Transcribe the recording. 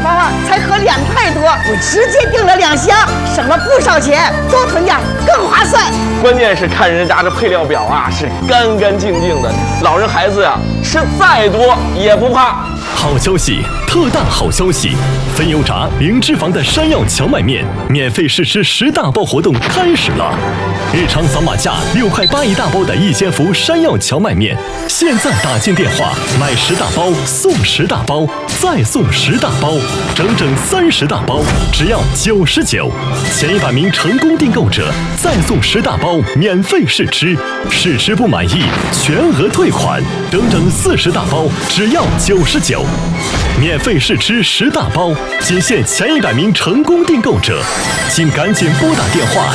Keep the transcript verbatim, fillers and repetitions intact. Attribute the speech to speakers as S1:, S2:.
S1: 方啊才合两块多，我直接订了两箱，省了不少钱，多囤点更划算。
S2: 关键是看人家这配料表啊，是干干净净的，老人孩子呀、啊、吃再多也不怕。
S3: 好消息，特大好消息！非油炸、零脂肪的山药荞麦面免费试吃十大包活动开始了！日常扫码价六块八一大包的一千伏山药荞麦面，现在打进电话买十大包送十大包，再送十大包，整整三十大包，只要九十九。前一百名成功订购者再送十大包免费试吃，试吃不满意全额退款，整整四十大包，只要九十九。免费试吃十大包，仅限前一百名成功订购者，请赶紧拨打电话